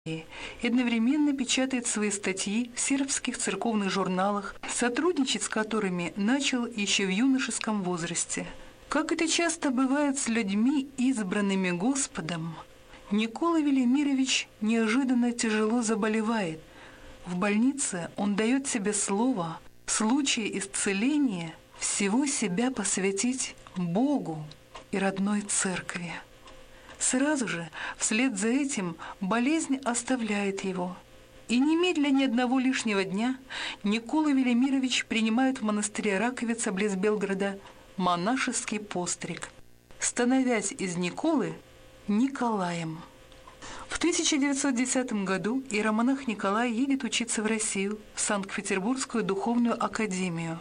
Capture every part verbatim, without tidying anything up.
и одновременно печатает свои статьи в сербских церковных журналах, сотрудничать с которыми начал еще в юношеском возрасте. Как это часто бывает с людьми, избранными Господом, Никола Велимирович неожиданно тяжело заболевает. В больнице он дает себе слово в случае исцеления всего себя посвятить Богу и родной церкви. Сразу же, вслед за этим, болезнь оставляет его. И немедля ни одного лишнего дня Никола Велимирович принимает в монастыре Раковица близ Белгорода монашеский постриг, становясь из Николы Николаем. В тысяча девятьсот десятом году иеромонах Николай едет учиться в Россию, в Санкт-Петербургскую духовную академию.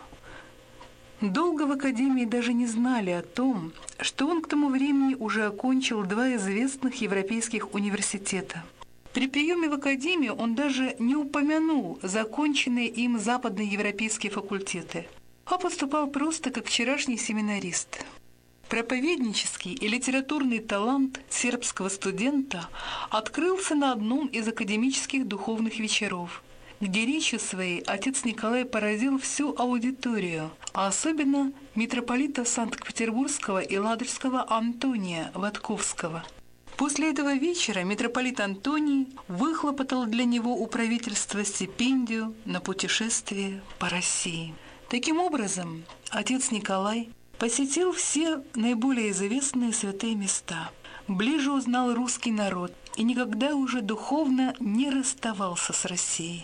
Долго в академии даже не знали о том, что он к тому времени уже окончил два известных европейских университета. При приеме в академию он даже не упомянул законченные им западноевропейские факультеты, а поступал просто как вчерашний семинарист. Проповеднический и литературный талант сербского студента открылся на одном из академических духовных вечеров, где речью своей отец Николай поразил всю аудиторию, а особенно митрополита Санкт-Петербургского и Ладожского Антония Ватковского. После этого вечера митрополит Антоний выхлопотал для него у правительства стипендию на путешествие по России. Таким образом, отец Николай посетил все наиболее известные святые места, ближе узнал русский народ и никогда уже духовно не расставался с Россией.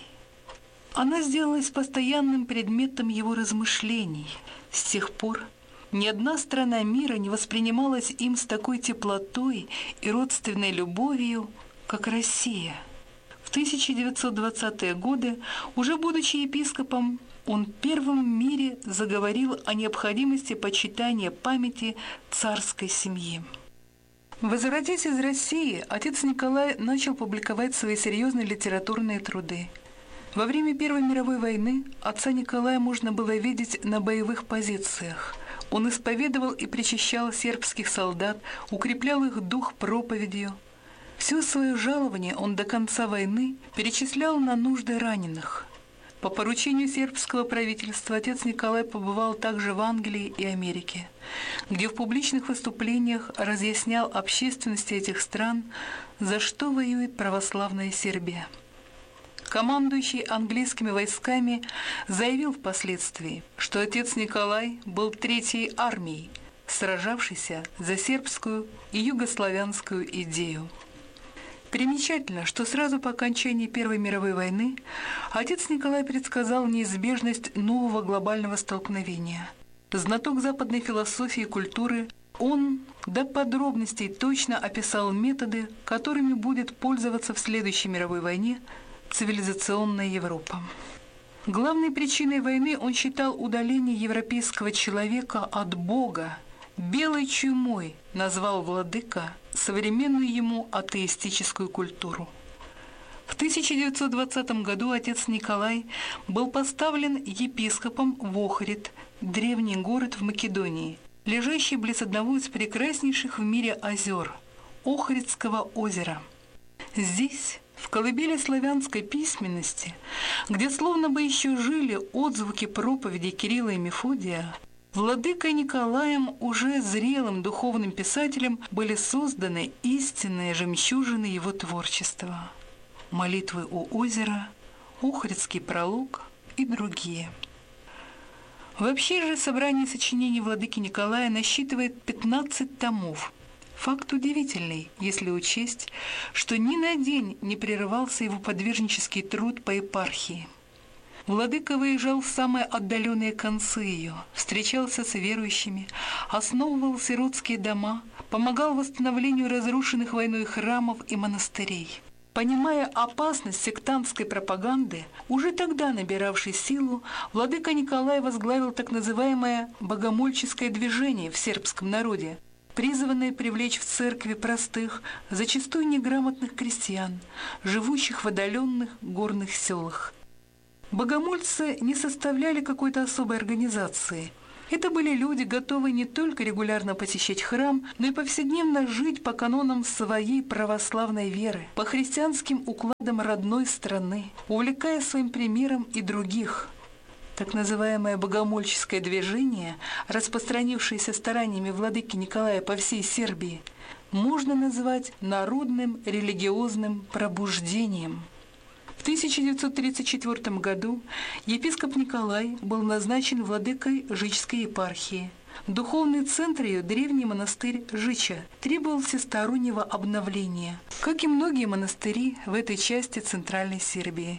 Она сделалась постоянным предметом его размышлений. С тех пор ни одна страна мира не воспринималась им с такой теплотой и родственной любовью, как Россия. В тысяча девятьсот двадцатые годы, уже будучи епископом, он первым в мире заговорил о необходимости почитания памяти царской семьи. Возвратясь из России, отец Николай начал публиковать свои серьезные литературные труды. Во время Первой мировой войны отца Николая можно было видеть на боевых позициях. Он исповедовал и причащал сербских солдат, укреплял их дух проповедью. Все свое жалование он до конца войны перечислял на нужды раненых. По поручению сербского правительства отец Николай побывал также в Англии и Америке, где в публичных выступлениях разъяснял общественности этих стран, за что воюет православная Сербия. Командующий английскими войсками заявил впоследствии, что отец Николай был Третьей армией, сражавшейся за сербскую и югославянскую идею. Примечательно, что сразу по окончании Первой мировой войны отец Николай предсказал неизбежность нового глобального столкновения. Знаток западной философии и культуры, он до подробностей точно описал методы, которыми будет пользоваться в следующей мировой войне цивилизационная Европа. Главной причиной войны он считал удаление европейского человека от Бога. «Белой чумой» назвал владыка современную ему атеистическую культуру. В тысяча девятьсот двадцатом году отец Николай был поставлен епископом в Охрид, древний город в Македонии, лежащий близ одного из прекраснейших в мире озер – Охридского озера. Здесь, в колыбели славянской письменности, где словно бы еще жили отзвуки проповеди Кирилла и Мефодия, владыкой Николаем, уже зрелым духовным писателем, были созданы истинные жемчужины его творчества – «Молитвы у озера», «Охридский пролог» и другие. Вообще же собрание сочинений владыки Николая насчитывает пятнадцать томов. Факт удивительный, если учесть, что ни на день не прерывался его подвижнический труд по епархии. Владыка выезжал в самые отдаленные концы ее, встречался с верующими, основывал сиротские дома, помогал восстановлению разрушенных войной храмов и монастырей. Понимая опасность сектантской пропаганды, уже тогда набиравшей силу, владыка Николай возглавил так называемое «богомольческое движение» в сербском народе, призванное привлечь в церкви простых, зачастую неграмотных крестьян, живущих в отдаленных горных селах. Богомольцы не составляли какой-то особой организации. Это были люди, готовые не только регулярно посещать храм, но и повседневно жить по канонам своей православной веры, по христианским укладам родной страны, увлекая своим примером и других. Так называемое богомольческое движение, распространившееся стараниями владыки Николая по всей Сербии, можно назвать народным религиозным пробуждением. В тысяча девятьсот тридцать четвёртом году епископ Николай был назначен владыкой Жичской епархии. Духовный центр ее, древний монастырь Жича, требовал всестороннего обновления, как и многие монастыри в этой части Центральной Сербии.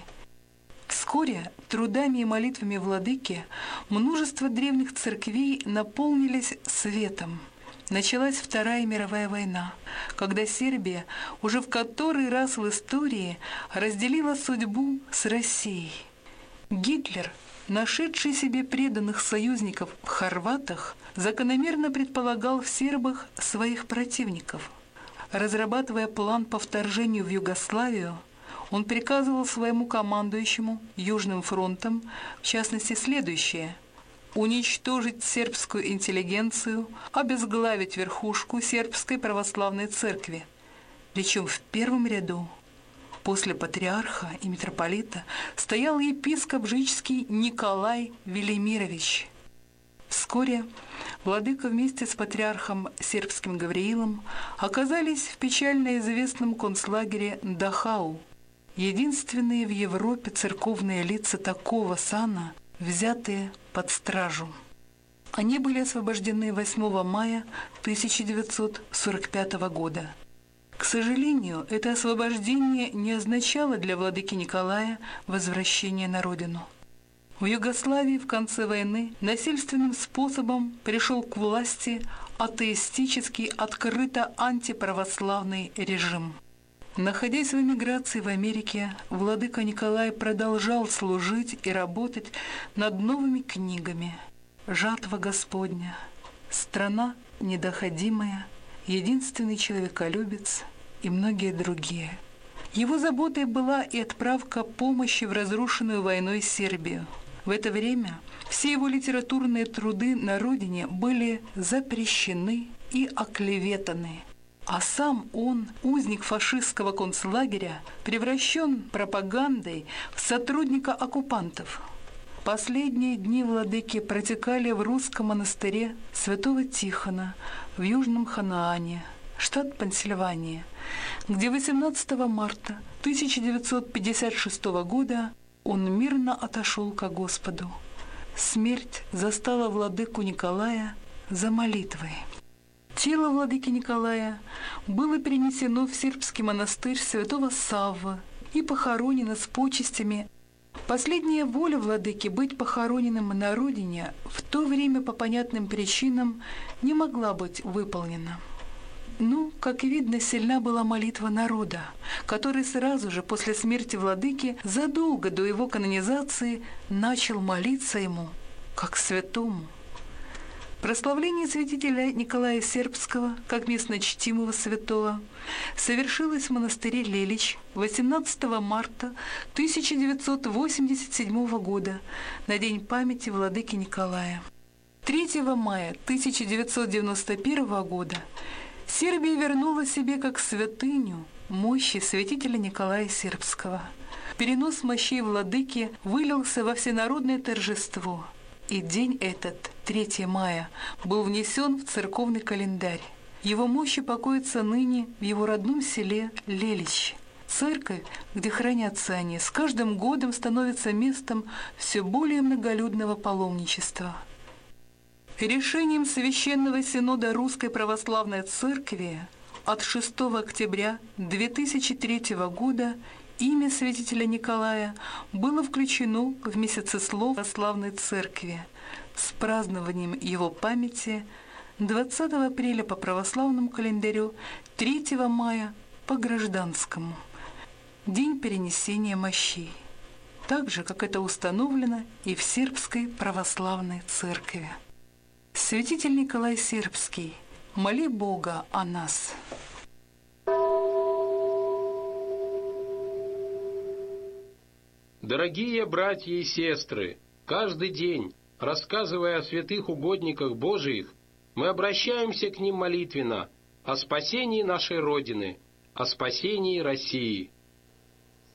Вскоре трудами и молитвами владыки множество древних церквей наполнились светом. Началась Вторая мировая война, когда Сербия уже в который раз в истории разделила судьбу с Россией. Гитлер, нашедший себе преданных союзников в хорватах, закономерно предполагал в сербах своих противников. Разрабатывая план по вторжению в Югославию, он приказывал своему командующему Южным фронтом, в частности, следующее: уничтожить сербскую интеллигенцию, обезглавить верхушку сербской православной церкви. Причем в первом ряду, после патриарха и митрополита, стоял епископ жичский Николай Велимирович. Вскоре владыка вместе с патриархом сербским Гавриилом оказались в печально известном концлагере Дахау. Единственные в Европе церковные лица такого сана, взятые под стражу. Они были освобождены восьмого мая тысяча девятьсот сорок пятого года. К сожалению, это освобождение не означало для владыки Николая возвращение на родину. В Югославии в конце войны насильственным способом пришел к власти атеистический, открыто антиправославный режим. Находясь в эмиграции в Америке, владыка Николай продолжал служить и работать над новыми книгами «Жатва Господня», «Страна недоходимая», «Единственный человеколюбец» и многие другие. Его заботой была и отправка помощи в разрушенную войной Сербию. В это время все его литературные труды на родине были запрещены и оклеветаны. А сам он, узник фашистского концлагеря, превращен пропагандой в сотрудника оккупантов. Последние дни владыки протекали в русском монастыре Святого Тихона в Южном Ханаане, штат Пенсильвания, где восемнадцатого марта тысяча девятьсот пятьдесят шестого года он мирно отошел ко Господу. Смерть застала владыку Николая за молитвой. Тело владыки Николая было перенесено в сербский монастырь Святого Саввы и похоронено с почестями. Последняя воля владыки быть похороненным на родине в то время по понятным причинам не могла быть выполнена. Ну, как видно, сильна была молитва народа, который сразу же после смерти владыки, задолго до его канонизации, начал молиться ему как святому. Прославление святителя Николая Сербского, как местно чтимого святого, совершилось в монастыре Лелич восемнадцатого марта тысяча девятьсот восемьдесят седьмого года, на день памяти владыки Николая. третьего мая тысяча девятьсот девяносто первого года Сербия вернула себе как святыню мощи святителя Николая Сербского. Перенос мощей владыки вылился во всенародное торжество, и день этот, третьего мая, был внесен в церковный календарь. Его мощи покоятся ныне в его родном селе Лелич. Церковь, где хранятся они, с каждым годом становится местом все более многолюдного паломничества. Решением Священного Синода Русской Православной Церкви от шестого октября две тысячи третьего года имя святителя Николая было включено в месяцеслов Православной Церкви с празднованием его памяти двадцатого апреля по православному календарю, третьего мая по гражданскому, день перенесения мощей, так же, как это установлено и в Сербской Православной Церкви. Святитель Николай Сербский, моли Бога о нас. Дорогие братья и сестры, каждый день рассказывая о святых угодниках Божиих, мы обращаемся к ним молитвенно о спасении нашей Родины, о спасении России.